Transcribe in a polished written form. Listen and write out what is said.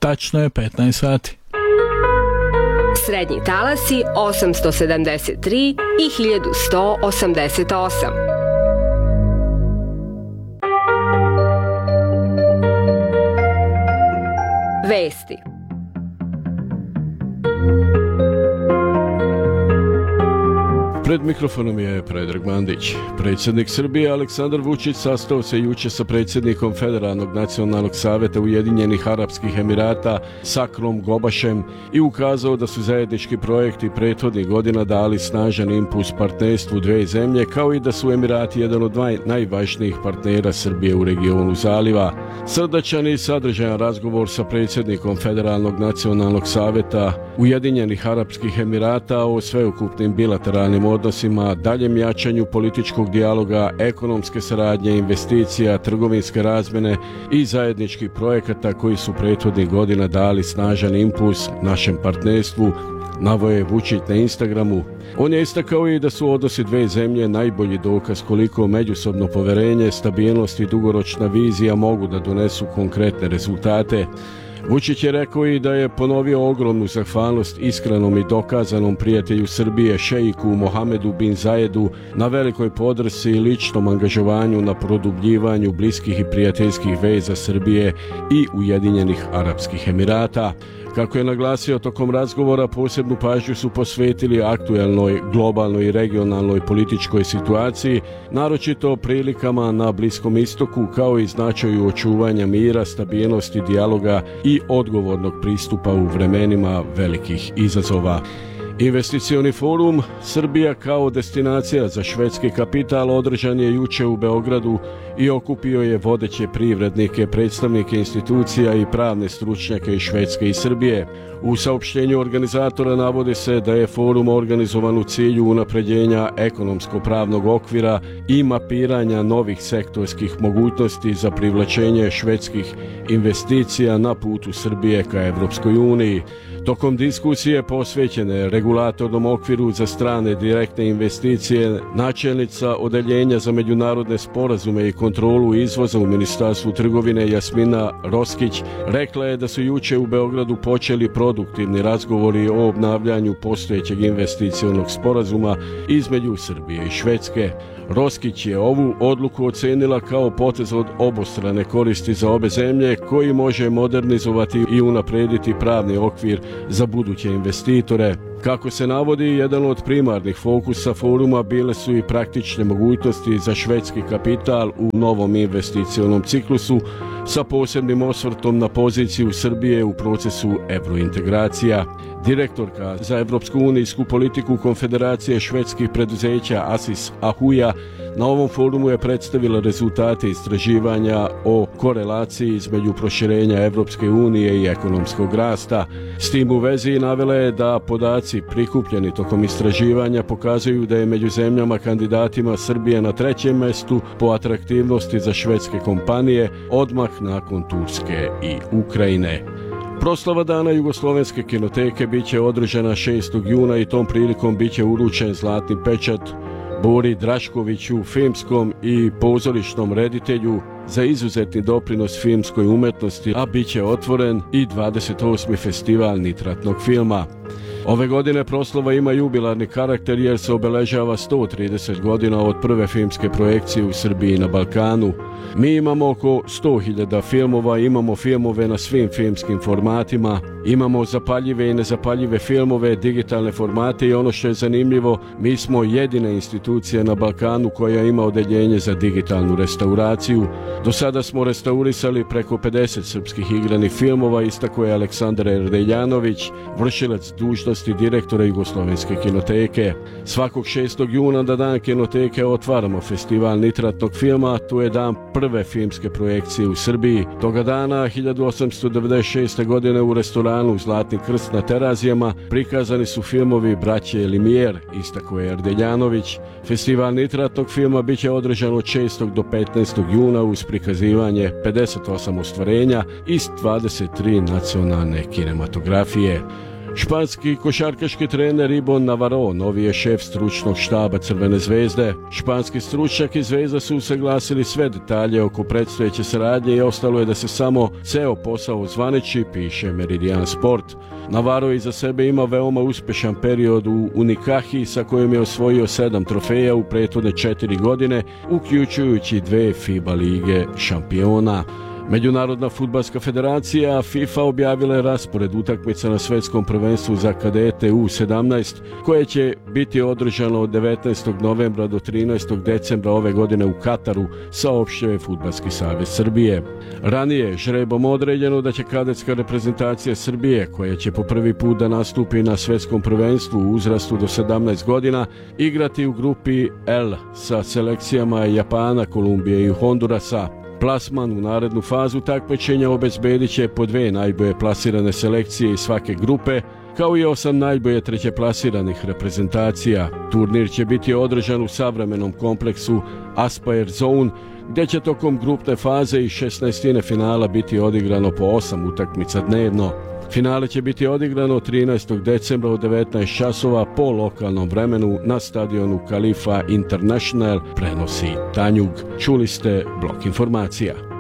Tačno je 15 sati. Srednji talasi 873 i 1188. Vesti. Pred mikrofonom je Predrag Mandić. Predsjednik Srbije Aleksandar Vučić sastao se juče sa predsjednikom Federalnog nacionalnog saveta Ujedinjenih Arapskih Emirata Sakrom Gobašem i ukazao da su zajednički projekti prethodnih godina dali snažan impuls partnerstvu dve zemlje, kao i da su Emirati jedan od najvažnijih partnera Srbije u regionu zaliva. Srdačan i sadržajan razgovor sa predsjednikom Federalnog nacionalnog saveta Ujedinjenih Arapskih Emirata o sveukupnim bilateralnim odnosima, daljem jačanju političkog dijaloga, ekonomske saradnje, investicija, trgovinske razmjene i zajedničkih projekata koji su prethodnih godina dali snažan impuls našem partnerstvu, naveo je Vučić na Instagramu. On je istakao i da su odnosi dve zemlje najbolji dokaz koliko međusobno poverenje, stabilnost i dugoročna vizija mogu da donesu konkretne rezultate. Vučić je rekao i da je ponovio ogromnu zahvalnost iskrenom i dokazanom prijatelju Srbije šeiku Mohamedu bin Zajedu na velikoj podršci i ličnom angažovanju na produbljivanju bliskih i prijateljskih veza Srbije i Ujedinjenih Arapskih Emirata. Kako je naglasio tokom razgovora, posebnu pažnju su posvetili aktuelnoj, globalnoj i regionalnoj političkoj situaciji, naročito prilikama na Bliskom istoku, kao i značaju očuvanja mira, stabilnosti, dijaloga i odgovornog pristupa u vremenima velikih izazova. Investicioni forum Srbija kao destinacija za švedski kapital održan je juče u Beogradu i okupio je vodeće privrednike, predstavnike institucija i pravne stručnjake iz Švedske i Srbije. U saopštenju organizatora navodi se da je forum organizovan u cilju unapređenja ekonomsko-pravnog okvira i mapiranja novih sektorskih mogućnosti za privlačenje švedskih investicija na putu Srbije ka Evropskoj uniji. Tokom diskusije posvećene regulatornom okviru za strane direktne investicije, načelnica Odeljenja za međunarodne sporazume i kontrolu izvoza u Ministarstvu trgovine Jasmina Roskić rekla je da su juče u Beogradu počeli produktivni razgovori o obnavljanju postojećeg investicionog sporazuma između Srbije i Švedske. Roskić je ovu odluku ocenila kao potez od obostrane koristi za obe zemlje koji može modernizovati i unaprediti pravni okvir za buduće investitore. Kako se navodi, jedan od primarnih fokusa foruma bile su i praktične mogućnosti za švedski kapital u novom investicionom ciklusu sa posebnim osvrtom na poziciju Srbije u procesu evrointegracija. Direktorka za evropsku unijsku politiku Konfederacije švedskih preduzeća Asis Ahuja na ovom forumu je predstavila rezultate istraživanja o korelaciji između proširenja Evropske unije i ekonomskog rasta. S tim u vezi navela je da podaci prikupljeni tokom istraživanja pokazuju da je među zemljama kandidatima Srbija na trećem mestu po atraktivnosti za švedske kompanije, odmah nakon Turske i Ukrajine. Proslava Dana Jugoslovenske kinoteke biće održana 6. juna i tom prilikom biće uručen zlatni pečat Bori Draškoviću, filmskom i pozorišnom reditelju za izuzetni doprinos filmskoj umetnosti, a biće otvoren i 28. festival nitratnog filma. Ove godine proslava ima jubilarni karakter jer se obeležava 130 godina od prve filmske projekcije u Srbiji na Balkanu. Mi imamo oko 100.000 filmova, imamo filmove na svim filmskim formatima, imamo zapaljive i nezapaljive filmove, digitalne formate i ono što je zanimljivo, mi smo jedina institucija na Balkanu koja ima odeljenje za digitalnu restauraciju. Do sada smo restaurisali preko 50 srpskih igranih filmova, istakao je Aleksandar Erdeljanović, vršilac dužnosti direktora Jugoslovenske kinoteke. Svakog 6. juna na dan kinoteke otvaramo festival nitratnog filma, to je dan prve filmske projekcije u Srbiji. Toga dana 1896. godine u restoranu Zlatni krst na Terazijama prikazani su filmovi braće Limijer, istakao je Erdeljanović. Festival nitratnog filma biće održan od 6. do 15. juna uz prikazivanje 58 ostvarenja iz 23 nacionalne kinematografije. Španski košarkaški trener Ibon Navarro novi je šef stručnog štaba Crvene zvezde. Španski stručnjak i Zvezda su usaglasili sve detalje oko predstojeće saradnje i ostalo je da se samo ceo posao zvaniči, piše Meridian Sport. Navarro iza sebe ima veoma uspešan period u Unicaji sa kojim je osvojio 7 trofeja u prethodne 4 godine, uključujući 2 FIBA lige šampiona. Međunarodna fudbalska federacija FIFA objavila je raspored utakmica na svetskom prvenstvu za kadete U17 koje će biti održano od 19. novembra do 13. decembra ove godine u Kataru, saopštio je Fudbalski savez Srbije. Ranije žrebom određeno da će kadetska reprezentacija Srbije, koja će po prvi put da nastupi na svetskom prvenstvu u uzrastu do 17 godina, igrati u grupi L sa selekcijama Japana, Kolumbije i Hondurasa. Plasman u narednu fazu takmičenja obezbedit će po 2 najbolje plasirane selekcije iz svake grupe, kao i 8 najbolje treće plasiranih reprezentacija. Turnir će biti održan u savremenom kompleksu Aspire Zone, gdje će tokom grupne faze i 16. finala biti odigrano po 8 utakmica dnevno. Finale će biti odigrano 13. decembra u 19 časova po lokalnom vremenu na stadionu Khalifa International, prenosi Tanjug. Čuli ste Blok informacija.